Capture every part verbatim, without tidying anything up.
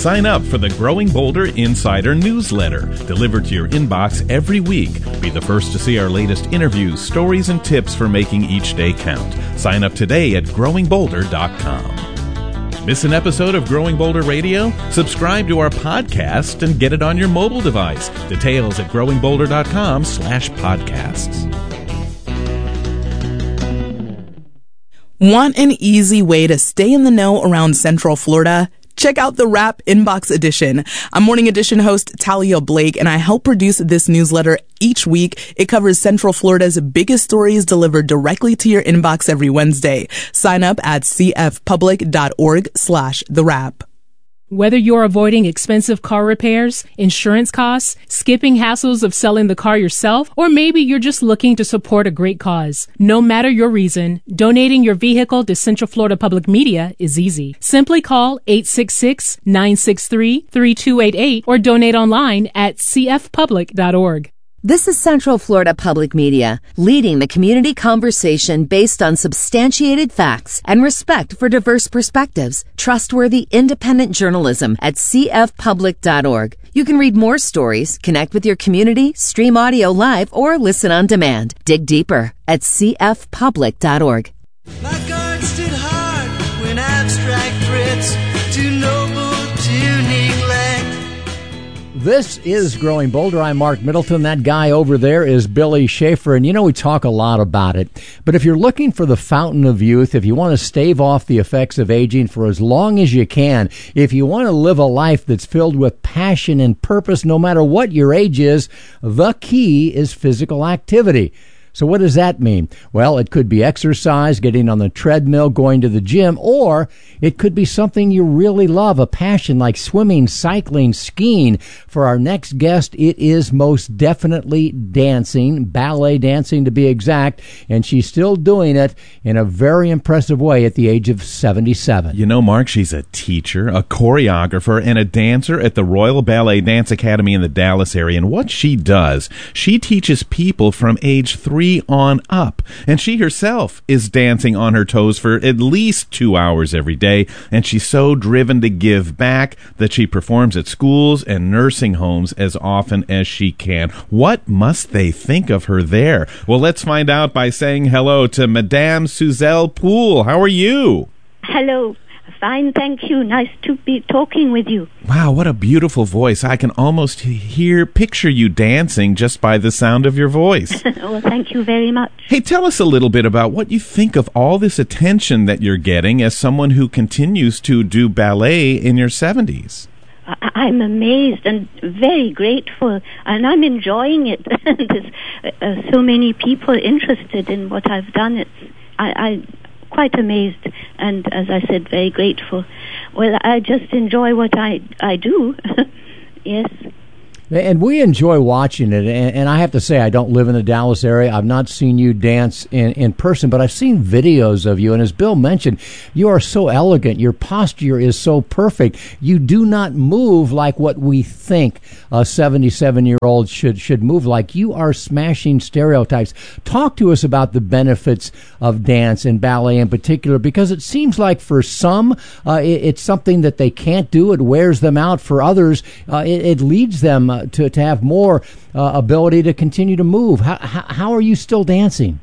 Sign up for the Growing Boulder Insider newsletter, delivered to your inbox every week. Be the first to see our latest interviews, stories, and tips for making each day count. Sign up today at growing boulder dot com. Miss an episode of Growing Boulder Radio? Subscribe to our podcast and get it on your mobile device. Details at growing boulder dot com slash podcasts. Want an easy way to stay in the know around Central Florida? Check out the Wrap Inbox Edition. I'm Morning Edition host Talia Blake, and I help produce this newsletter each week. It covers Central Florida's biggest stories delivered directly to your inbox every Wednesday. Sign up at cfpublic.org slash the wrap. Whether you're avoiding expensive car repairs, insurance costs, skipping hassles of selling the car yourself, or maybe you're just looking to support a great cause. No matter your reason, donating your vehicle to Central Florida Public Media is easy. Simply call eight six six, nine six three, three two eight eight or donate online at c f public dot org. This is Central Florida Public Media, leading the community conversation based on substantiated facts and respect for diverse perspectives. Trustworthy, independent journalism at c f public dot org. You can read more stories, connect with your community, stream audio live, or listen on demand. Dig deeper at c f public dot org. My guard stood hard when abstract threats too noble to neglect. This is Growing Boulder. I'm Mark Middleton. That guy over there is Billy Schaefer. And you know, we talk a lot about it. But if you're looking for the fountain of youth, if you want to stave off the effects of aging for as long as you can, if you want to live a life that's filled with passion and purpose, no matter what your age is, the key is physical activity. So what does that mean? Well, it could be exercise, getting on the treadmill, going to the gym, or it could be something you really love, a passion like swimming, cycling, skiing. For our next guest, it is most definitely dancing, ballet dancing to be exact, and she's still doing it in a very impressive way at the age of seventy-seven. You know, Mark, she's a teacher, a choreographer, and a dancer at the Royal Ballet Dance Academy in the Dallas area. And what she does, she teaches people from age three on up. And she herself is dancing on her toes for at least two hours every day. And she's so driven to give back that she performs at schools and nursing homes as often as she can. What must they think of her there? Well, let's find out by saying hello to Madame Suzelle Poole. How are you? Hello. Fine, thank you. Nice to be talking with you. Wow, what a beautiful voice. I can almost hear, picture you dancing just by the sound of your voice. Well, thank you very much. Hey, tell us a little bit about what you think of all this attention that you're getting as someone who continues to do ballet in your seventies. I- I'm amazed and very grateful, and I'm enjoying it. There's uh, so many people interested in what I've done. It's I... I quite amazed and, as I said, very grateful. Well, I just enjoy what I, I do. Yes. And we enjoy watching it. And, and I have to say, I don't live in the Dallas area. I've not seen you dance in, in person, but I've seen videos of you. And as Bill mentioned, you are so elegant. Your posture is so perfect. You do not move like what we think a seventy-seven-year-old should should move like. You are smashing stereotypes. Talk to us about the benefits of dance and ballet in particular, because it seems like for some, uh, it, it's something that they can't do. It wears them out. For others, uh, it, it leads them uh, to, to have more uh, ability to continue to move. How, how, how are you still dancing?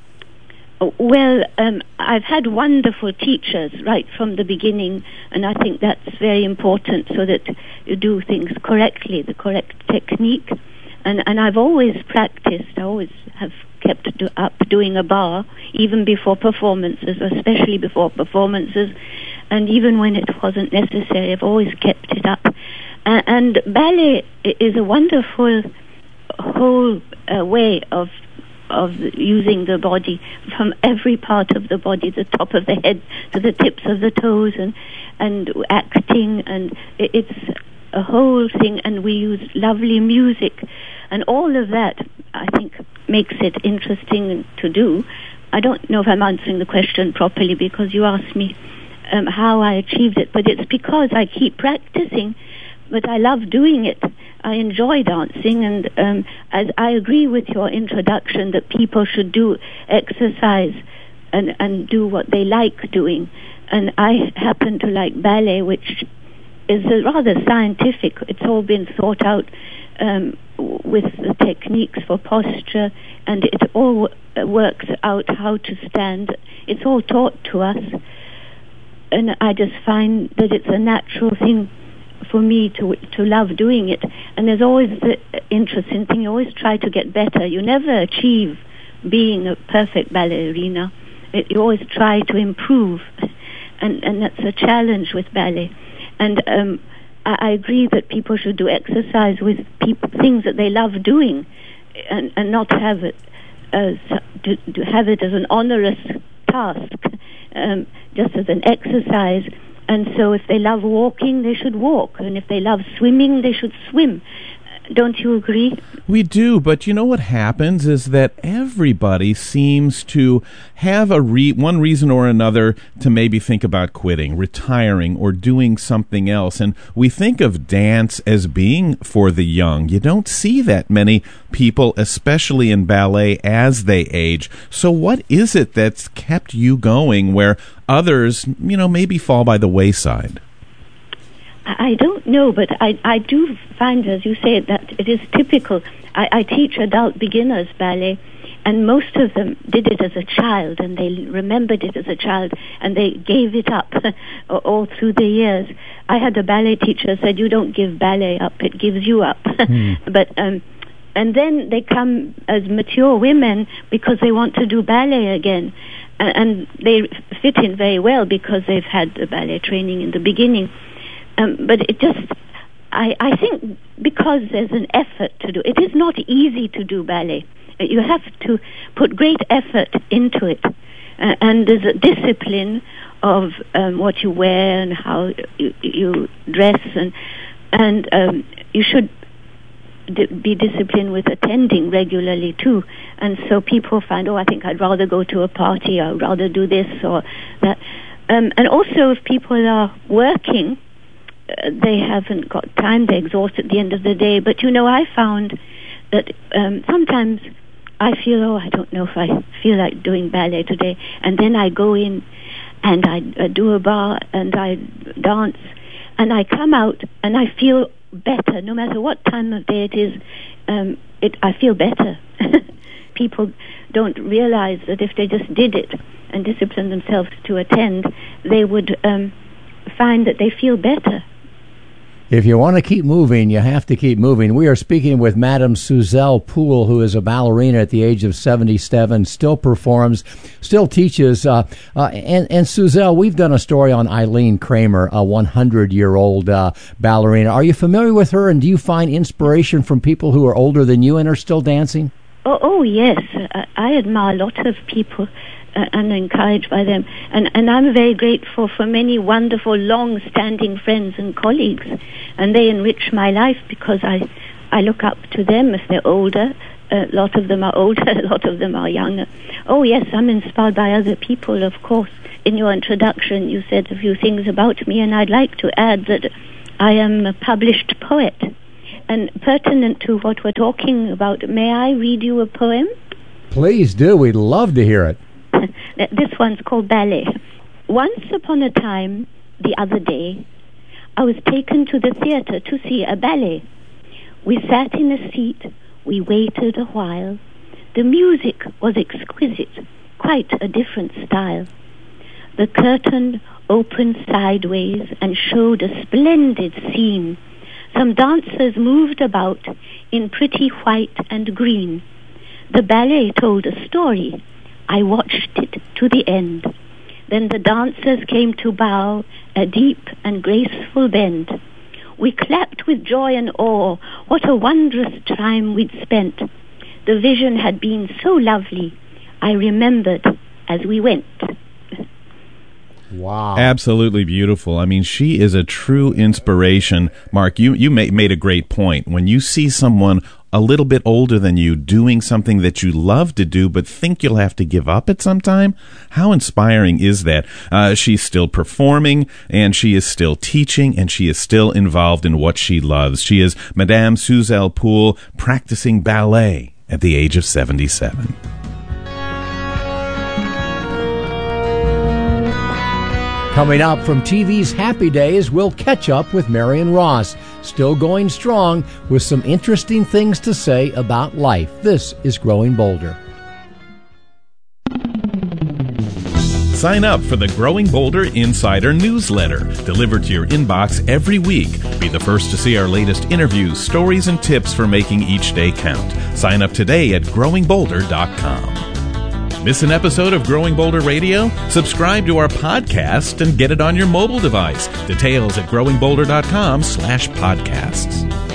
Well, um, I've had wonderful teachers right from the beginning, and I think that's very important so that you do things correctly, the correct technique. And, and I've always practiced. I always have kept do, up doing a bar, even before performances, especially before performances, and even when it wasn't necessary, I've always kept it up. Uh, and ballet is a wonderful whole uh, way of of using the body, from every part of the body, the top of the head to the tips of the toes, and and acting, and it's a whole thing. And we use lovely music, and all of that, I think, makes it interesting to do. I don't know if I'm answering the question properly, because you asked me um, how I achieved it, but it's because I keep practicing. But I love doing it. I enjoy dancing, and um, as I agree with your introduction that people should do exercise and, and do what they like doing. And I happen to like ballet, which is a rather scientific. It's all been thought out um, with the techniques for posture, and it all works out how to stand. It's all taught to us, and I just find that it's a natural thing for me to to love doing it. And there's always the interesting thing, you always try to get better. You never achieve being a perfect ballerina. It, you always try to improve, and, and that's a challenge with ballet. And um, I, I agree that people should do exercise with people, things that they love doing, and, and not have it as to, to have it as an onerous task, um, just as an exercise. And so if they love walking, they should walk. And if they love swimming, they should swim. Don't you agree? We do, but you know what happens is that everybody seems to have a re- one reason or another to maybe think about quitting, retiring, or doing something else. And we think of dance as being for the young. You don't see that many people, especially in ballet, as they age. So what is it that's kept you going where others, you know, maybe fall by the wayside? I don't know, but I, I do find, as you say, that it is typical. I, I teach adult beginners ballet, and most of them did it as a child, and they remembered it as a child, and they gave it up all through the years. I had a ballet teacher who said, you don't give ballet up, it gives you up. Mm. But um, and then they come as mature women because they want to do ballet again, and, and they fit in very well because they've had the ballet training in the beginning. Um, but it just, I, I think because there's an effort to do, it is not easy to do ballet. You have to put great effort into it. Uh, and there's a discipline of um, what you wear and how you, you dress. And, and um, you should d- be disciplined with attending regularly too. And so people find, oh, I think I'd rather go to a party, or I'd rather do this or that. Um, and also if people are working, they haven't got time, they exhaust at the end of the day. But, you know, I found that um, sometimes I feel, oh, I don't know if I feel like doing ballet today. And then I go in and I uh, do a bar and I dance. And I come out and I feel better. No matter what time of day it is, um, it, I feel better. People don't realize that if they just did it and disciplined themselves to attend, they would um, find that they feel better. If you want to keep moving, you have to keep moving. We are speaking with Madame Suzelle Poole, who is a ballerina at the age of seventy-seven, still performs, still teaches. Uh, uh, and, and Suzelle, we've done a story on Eileen Kramer, a hundred-year-old uh, ballerina. Are you familiar with her, and do you find inspiration from people who are older than you and are still dancing? Oh, oh yes. I, I admire a lot of people. Uh, and encouraged by them. And, and I'm very grateful for many wonderful, long-standing friends and colleagues. And they enrich my life because I, I look up to them if they're older. A lot of them are older, a lot of them are younger. Oh, yes, I'm inspired by other people, of course. In your introduction, you said a few things about me, and I'd like to add that I am a published poet. And pertinent to what we're talking about, may I read you a poem? Please do. We'd love to hear it. This one's called Ballet. Once upon a time, the other day, I was taken to the theater to see a ballet. We sat in a seat, we waited a while. The music was exquisite, quite a different style. The curtain opened sideways and showed a splendid scene. Some dancers moved about in pretty white and green. The ballet told a story. I watched it to the end. Then the dancers came to bow a deep and graceful bend. We clapped with joy and awe. What a wondrous time we'd spent. The vision had been so lovely. I remembered as we went. Wow. Absolutely beautiful. I mean, she is a true inspiration. Mark, you, you made, made a great point. When you see someone a little bit older than you doing something that you love to do but think you'll have to give up at some time, how inspiring is that? Uh, she's still performing, and she is still teaching, and she is still involved in what she loves. She is Madame Suzelle Poole, practicing ballet at the age of seventy-seven. Coming up from T V's Happy Days, we'll catch up with Marion Ross, still going strong with some interesting things to say about life. This is Growing Bolder. Sign up for the Growing Bolder Insider newsletter, delivered to your inbox every week. Be the first to see our latest interviews, stories, and tips for making each day count. Sign up today at growing bolder dot com. Miss an episode of Growing Bolder Radio? Subscribe to our podcast and get it on your mobile device. Details at growing bolder dot com slash podcasts.